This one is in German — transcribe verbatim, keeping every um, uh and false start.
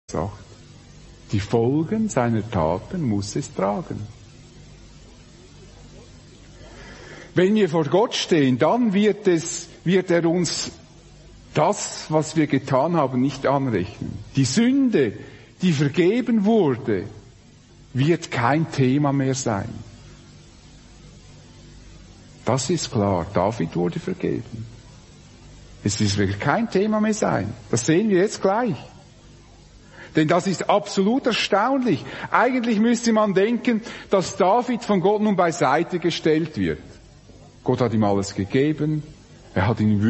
sagt. Die Folgen seiner Taten muss es tragen. Wenn wir vor Gott stehen, dann wird es, wird er uns das, was wir getan haben, nicht anrechnen. Die Sünde, die vergeben wurde, wird kein Thema mehr sein. Das ist klar. David wurde vergeben. Es wird kein Thema mehr sein. Das sehen wir jetzt gleich. Denn das ist absolut erstaunlich. Eigentlich müsste man denken, dass David von Gott nun beiseite gestellt wird. Gott hat ihm alles gegeben. Er hat ihn